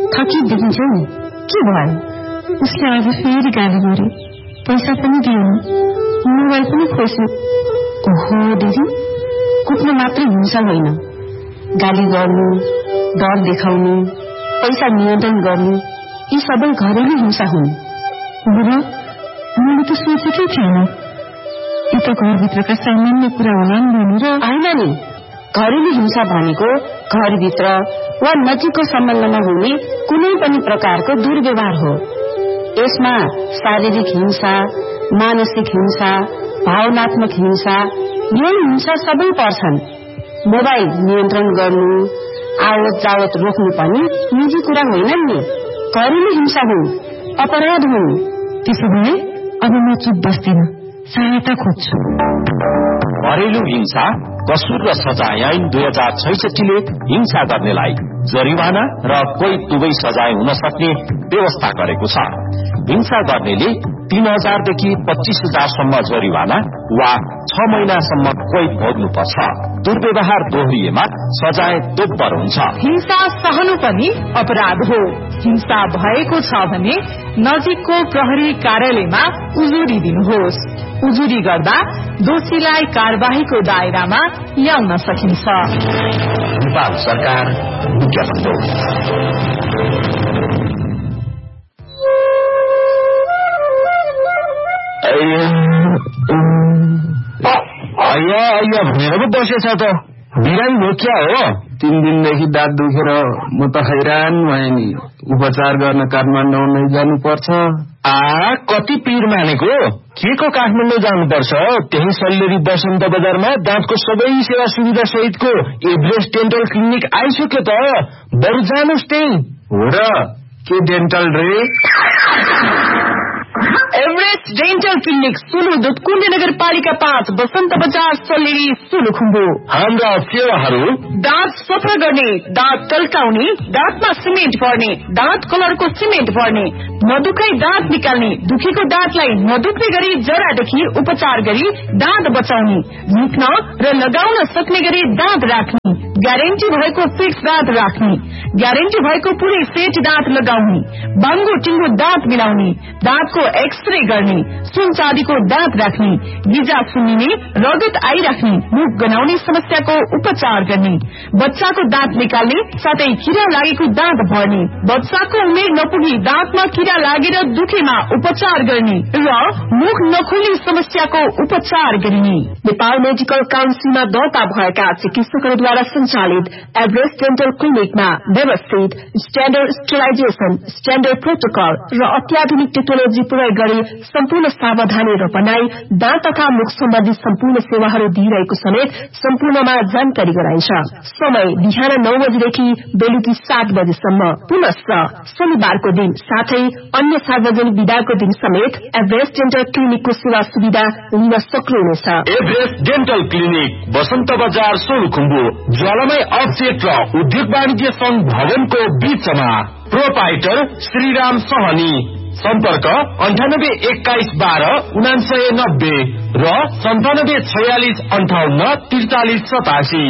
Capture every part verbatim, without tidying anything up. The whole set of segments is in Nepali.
थकित देखिन्छौ नि। के भयो? उसले आज फेरि गाली गरे, पैसा पनि दिएन, मोबाइल पनि खोज्यो। ओहो दिदी, कुट्न मात्रै हिंसा होइन, गाली गर्नु, डर देखाउनु, पैसा नियन्त्रण गर्नु, यी सबै घरेलु हिंसा हुन्। बुढा, मैले त सोचेकै थिएन, यो त घरभित्रका सामान्य कुरा होला नि र होइन नि। घरेलु हिंसा भनेको घरभित्र वा नजिकको सम्बन्धमा हुने कुनै पनि प्रकारको दुर्व्यवहार हो। यसमा शारीरिक हिंसा, मानसिक हिंसा, भावनात्मक हिंसा, यौन हिंसा सबै पर्छन्। मोबाइल नियन्त्रण गर्नु, आवत जावत रोक्नु पनि निजी कुरा होइनन् नि, घरेलु हिंसा हुन्, अपराध हुन्। त्यसो भए अब म चुप बस्दिन, सहायता खोज्छु। घरेलु हिंसा कसूर र सजाय ऐन दुई हजार छैसठीले हिंसा गर्नेलाई जरिवाना र कोही दुवै सजाय हुन सक्ने व्यवस्था गरेको छ। हिंसा गर्नेले तीन हजारदेखि पच्चीस हजारसम्म जरिवाना वा छ महिनासम्म कोही भोग्नुपर्छ। दुर्व्यवहार दोहोरिएमा सजाय दोब्बर हुन्छ। हिंसा सहनु पनि अपराध हो। हिंसा भएको छ भने नजिकको प्रहरी कार्यालयमा उजुरी दिनुहोस्। उजुरी गर्दा दोषीलाई कार्यवाहीको दायरामा ल्याउन सकिन्छ। नेपाल सरकार विज्ञापन हो। अయ్యా अయ్या भनेर पो बसेछ त। बिरामी हो क्या हो? तीन दिनदेखि दाँत दुखेर म त हैरान भएँ नि। उपचार गर्न काठमाडौँ नै जानुपर्छ। आ कति पीर मानेको? के को काठमाडौँ जानुपर्छ? त्यही सल्लेरी बसन्त बजारमा दाँतको सबै सेवा सुविधा सहितको एभरेस्ट डेन्टल क्लिनिक आइसक्यो त। बरु जानुस् त्यही। हो र? के डेन्टल रे? एभरेस्ट डेन्टल क्लिनिक सुलुदुत कुण्ड नगरपालिका पाँच बसन्त बजार सल्लेरी सुलुखुम्बु। हाम्रा सेवाहरू दाँत सफा गर्ने, दाँत टल्काउने, दाँतमा सिमेन्ट भर्ने, दाँत कलरको सिमेन्ट भर्ने, नदुखाई दाँत निकाल्ने, दुखेको दाँतलाई नदुख्ने गरी जरादेखि उपचार गरी दाँत बचाउने, झुक्न र लगाउन सक्ने गरी दाँत राख्ने, ग्यारेन्टी भएको फिक्स दाँत राख्ने, ग्यारेन्टी भएको पुरै सेट दाँत लगाउने, बाङ्गो टिङ्गो दाँत मिलाउने, दाँतको एक्सरे गर्ने, सुन चाँदीको दाँत राख्ने, गिजा सुन्निने, रगत आइराख्ने, मुख गनाउने समस्याको उपचार गर्ने, बच्चाको दाँत निकाल्ने, साथै किरा लागेको दाँत भर्ने, बच्चाको उमेर नपुगी दाँतमा किरा लागेर दुखेमा उपचार गर्ने र मुख नखोल्ने समस्याको उपचार गरिने। नेपाल मेडिकल काउन्सिलमा दर्ता भएका चिकित्सकहरूद्वारा सञ्चालित एभरेस्ट डेन्टल क्लिनिकमा व्यवस्थित स्ट्याण्डर्ड स्टेलाइजेसन, स्ट्याण्डर्ड प्रोटोकल र अत्याधुनिक टेक्नोलोजी प्रयोग गरी सम्पूर्ण सावधानी र बनाई दाँत तथा मुख सम्बन्धी सम्पूर्ण सेवाहरू दिइरहेको समेत सम्पूर्णमा जानकारी गराइन्छ। समय बिहान नौ बजेदेखि बेलुकी सात बजेसम्म। पुनश्च शनिबारको दिन साथै अन्य सार्वजनिक विदाको दिन समेत एभरेस्ट डेन्टल क्लिनिकको सेवा सुविधा लिन सक्नुहुनेछ। एभरेस्ट डेन्टल क्लिनिक बसन्त बजार सोलुखुम्बु, ज्वालामय अफसेट र उद्योग वाणिज्य संघ भवनको बीचमा। प्रोपाइटर श्रीराम सहनी। सम्पर्क अन्ठानब्बे एक्काइस बाह्र उनासय नब्बे र सन्तानब्बे छयालिस अन्ठाउन्न त्रिचालिस सतासी।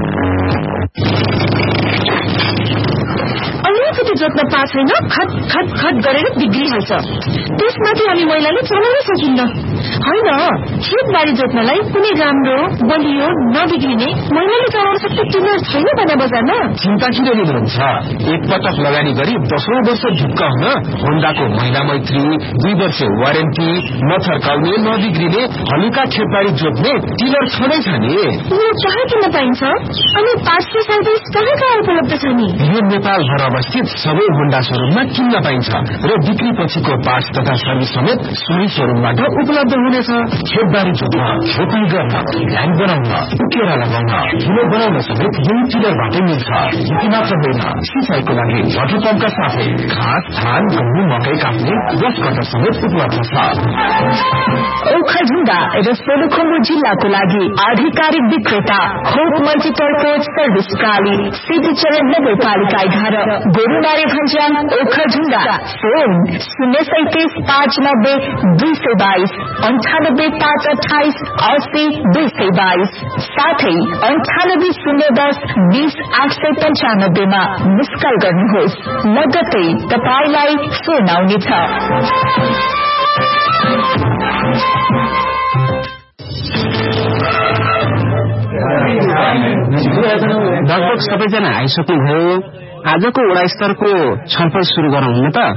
अलिकति जोत्न पाएको छैन, खट खट खट गरेर बिग्रिहाल्छ। त्यसमाथि हामी महिलाले चलाउन सकिन्न। होइन, खेतबारी जोत्नलाई कुनै राम्रो बलियो नबिग्रिने महिलाले चलाउन सक्ने टिलर छैन भने बजारमा। चिन्ता किन लिनुहुन्छ? एक पटक लगानी गरी दशौं वर्ष ढुक्का हुन होन्डाको महिला मैत्री, दुई वर्ष वारेन्टी, नथर्काउने, नबिग्रिने, हलुका खेतबारी जोत्ने टिलर छँदैछ नि। यो कहाँ किन्न पाइन्छ? अनि पाँच सर्भिस कहाँ कहाँ उपलब्ध छ नि? यो नेपालभर अवस्थित सबै होन्डा शोरूममा किन्न पाइन्छ र बिक्री पछिको पार्ट्स तथा सर्भिस समेत सोही शोरूमबाट उपलब्ध हुनेछ। खेतबारी जोत्न, खेती गर्न, ध्यान बनाउन, उकेरा लगाउन, ठुलो बनाउन समेत यही टिलरबाटै मिल्छ। यति मात्र होइन, सिँचाइको लागि वाटर पम्पका साथै घाँस, धान, गहुँ, मकै काट्ने ब्रस कटर समेत उपलब्ध छ। ओखलढुङ्गा र सोलुखुम्बु जिल्लाको लागि आधिकारिक विक्रेता होप मल्टिपर्पज सर्भिस प्राली, सिद्धिचरण नगरपालिका एघार, गोरुमारी भञ्ज्याङ, ओखलढुङ्गा। फोन शून्य सैतिस पाँच नब्बे दुई सय बाइस अन्ठानब्बे पाँच अठाइस अस्सी दुई सय बाइस साथै अन्ठानब्बे शून्य दस बीस आठ सय पञ्चानब्बेमा मिस कल गर्नुहोस्। लगत्तै तपाईलाई फोन आउनेछ। लगभग सबैजना आइसक्नुभयो। आजको वडा स्तरको छलफल शुरू गरौँ न त।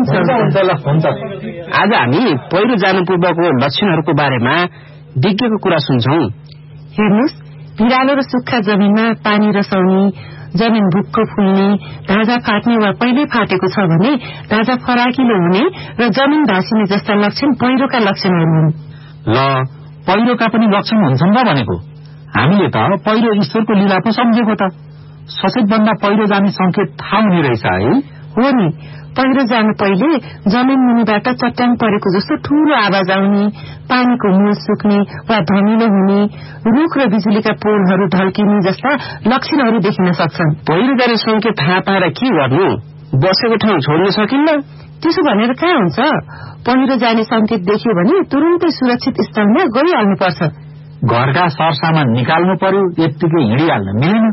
आज हामी पहिरो जानु पूर्वको लक्षणहरूको बारेमा विज्ञको कुरा सुन्छौं। हेर्नुहोस्, भिरालो र सुक्खा जमिनमा पानी रसाउने, जमिन भुक्क फुल्ने, ढाँचा फाट्ने वा पहिल्यै फाटेको छ भने ढाँचा फराकिलो हुने र जमिन भाँसिने जस्ता लक्षण पहिरोका लक्षणहरू हुन्। ल, पहिरोका पनि लक्षण हुन्छन् र भनेको? हामीले त पहिरो ईश्वरको लीला पो सम्झेको त। सचेत भन्दा पहिरो जाने संकेत थाहा हुने रहेछ है? हो नि, पहिरो जानु पहिले जमिन मुनिबाट चट्टाङ परेको जस्तो ठूलो आवाज आउने, पानीको मूल सुक्ने वा धमिलो हुने, रुख र बिजुलीका पोलहरू ढल्किने जस्ता लक्षणहरू देखिन सक्छन्। पहिरो जाने संकेत थाहा पाएर के गर्नु? बसेको ठाउँ छोड्न सकिन्न? त्यसो भनेर कहाँ हुन्छ? पहिरो जाने संकेत देख्यो भने तुरुन्तै सुरक्षित स्थलमा गइहाल्नुपर्छ। घरका सरसामान निकाल्नु पर्यो, यत्तिकै हिँडिहाल्न मिलेन।